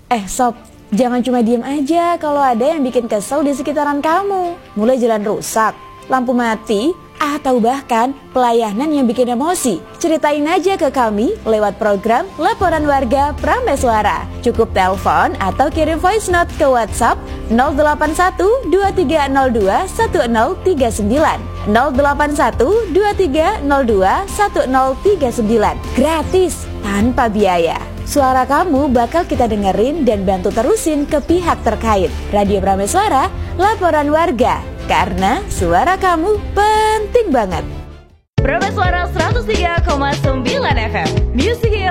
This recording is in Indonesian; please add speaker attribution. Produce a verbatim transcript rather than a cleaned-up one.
Speaker 1: Eh sob, jangan cuma diem aja kalau ada yang bikin kesel di sekitaran kamu. Mulai jalan rusak, lampu mati, atau bahkan pelayanan yang bikin emosi. Ceritain aja ke kami lewat program Laporan Warga Prameswara. Cukup telepon atau kirim voice note ke WhatsApp nol delapan satu dua tiga nol dua satu nol tiga sembilan nol delapan satu dua tiga nol dua satu nol tiga sembilan. Gratis, tanpa biaya. Suara kamu bakal kita dengerin dan bantu terusin ke pihak terkait. Radio Prameswara, Laporan Warga. Karena suara kamu penting banget.
Speaker 2: Prameswara seratus tiga koma sembilan F M. Music